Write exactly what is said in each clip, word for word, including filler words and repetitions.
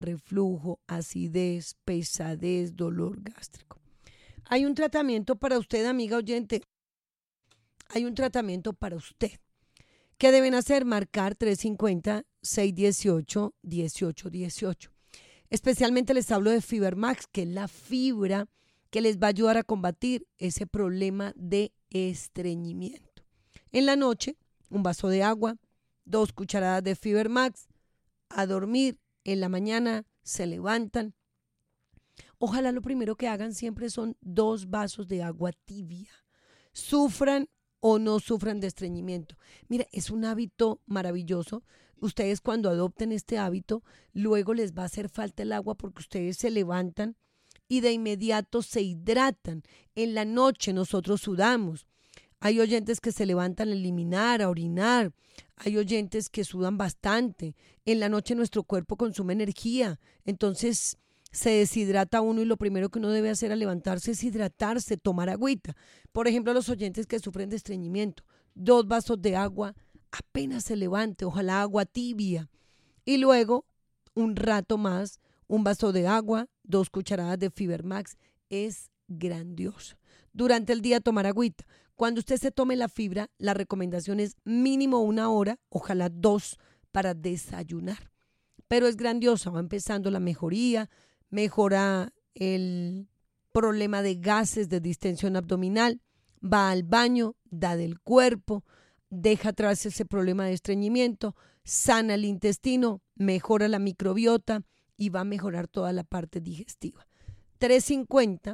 reflujo, acidez, pesadez, dolor gástrico. Hay un tratamiento para usted, amiga oyente. Hay un tratamiento para usted. ¿Qué deben hacer? Marcar tres cinco cero, seis uno ocho, uno ocho uno ocho. Especialmente les hablo de Fibermax, que es la fibra que les va a ayudar a combatir ese problema de estreñimiento. En la noche, un vaso de agua, dos cucharadas de Fibermax, a dormir. En la mañana se levantan. Ojalá lo primero que hagan siempre son dos vasos de agua tibia. Sufran o no sufran de estreñimiento. Mira, es un hábito maravilloso. Ustedes cuando adopten este hábito, luego les va a hacer falta el agua porque ustedes se levantan y de inmediato se hidratan. En la noche nosotros sudamos. Hay oyentes que se levantan a eliminar, a orinar. Hay oyentes que sudan bastante. En la noche nuestro cuerpo consume energía. Entonces se deshidrata uno y lo primero que uno debe hacer al levantarse es hidratarse, tomar agüita. Por ejemplo, los oyentes que sufren de estreñimiento. Dos vasos de agua apenas se levante, ojalá agua tibia. Y luego, un rato más, un vaso de agua, dos cucharadas de Fibermax. Es grandioso. Durante el día tomar agüita. Cuando usted se tome la fibra, la recomendación es mínimo una hora, ojalá dos, para desayunar. Pero es grandiosa, va empezando la mejoría, mejora el problema de gases, de distensión abdominal, va al baño, da del cuerpo, deja atrás ese problema de estreñimiento, sana el intestino, mejora la microbiota y va a mejorar toda la parte digestiva. tres cinco cero,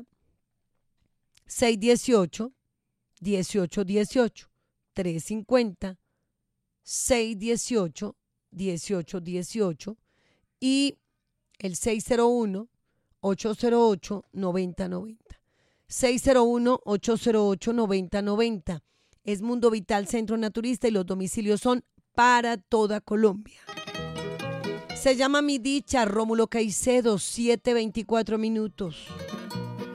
seis uno ocho, uno ocho uno ocho. tres cinco cero, seis uno ocho, uno ocho uno ocho y el seis cero uno, ocho cero ocho, nueve cero nueve cero. seis cero uno, ocho cero ocho, nueve cero nueve cero. Es Mundo Vital Centro Naturista y los domicilios son para toda Colombia. Se llama Mi Dicha, Rómulo Caicedo, siete veinticuatro minutos.